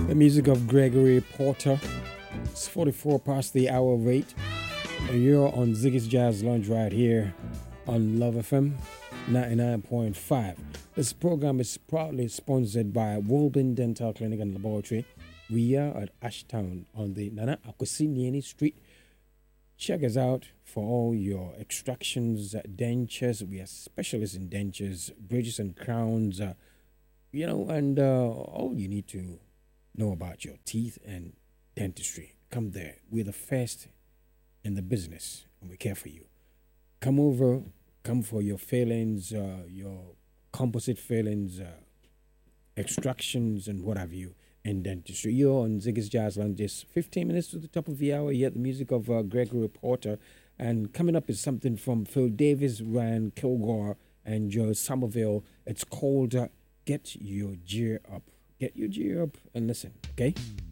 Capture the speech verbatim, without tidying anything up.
The music of Gregory Porter. It's forty-four past the hour of eight. And you're on Ziggy's Jazz Lounge right here on Love F M ninety-nine point five. This program is proudly sponsored by Wolbin Dental Clinic and Laboratory. We are at Ashtown on the Nana Akwesinieni Street. Check us out for all your extractions, uh, dentures. We are specialists in dentures, bridges and crowns, uh, you know, and uh, all you need to know about your teeth and dentistry. Come there. We're the first in the business, and we care for you. Come over. Come for your fillings, uh, your composite fillings, uh, extractions, and what have you in dentistry. You're on Ziggy's Jazz Lounge. Just fifteen minutes to the top of the hour. You hear the music of uh, Gregory Porter. And coming up is something from Phil Davis, Ryan Kilgore, and Joe Somerville. It's called uh, Get Your Gear Up. Get your gear up and listen, okay?